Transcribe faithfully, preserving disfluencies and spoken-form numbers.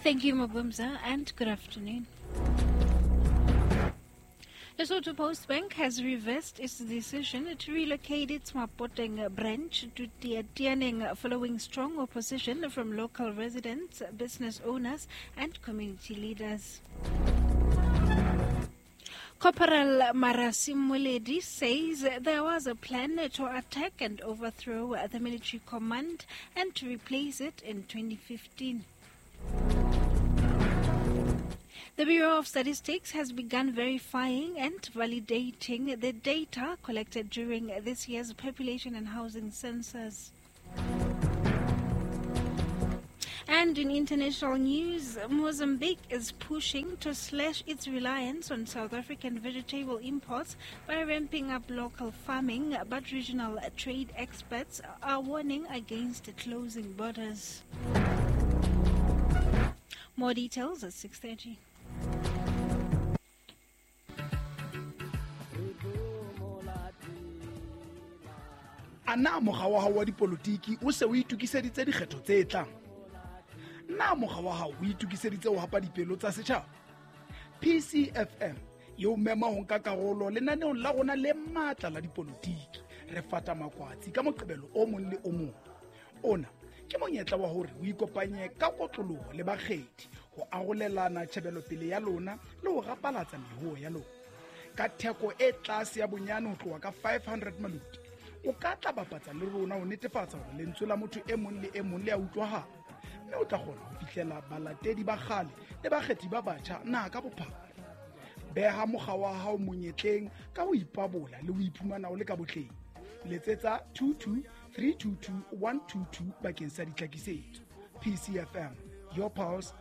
Thank you, Mabumza, and good afternoon. Lesotho Post Bank has reversed its decision to relocate its Mapoteng branch to Tianeng following strong opposition from local residents, business owners, and community leaders. Corporal Marasimuledi says there was a plan to attack and overthrow the military command and to replace it in twenty fifteen. The Bureau of Statistics has begun verifying and validating the data collected during this year's population and housing census. And in international news, Mozambique is pushing to slash its reliance on South African vegetable imports by ramping up local farming, but regional trade experts are warning against closing borders. More details at six thirty. Ana mogwa wa hao wa dipolitiki o se o itukiseditse dikgetho tse tlang. Na mogwa wa hao o itukiseditse ho hapa dipelo tsa setjhaba. P C F M yo mema ho nka karolo lenaneo la rona le matla la dipolitiki re fata makwatsi ka moqebelo o mong le o mong. Ona ke monyetla wa hore o ikopanye ka kotloloho le bakgethi ho arolelana tshebelo pele ya lona le ho rapalatsa mehuo ya lona. Ka theko e tlase ya bonyane ho tloha ka five hundred maluti. O ka tla bapatsa le rona ho netefatsa hore lentswe la motho e mong le e mong le a utlwahala. Mme o tla kgona ho fihlela balatedi ba kgale le bakgethi ba batjha na ka bophara. Beha mogwa wa hao monyetleng ka ho ipabola le ho iphumana o le ka botleng. Letsetsa two two three two two one two two bakeng sa ditlhakisetso. P C F M, your pulse,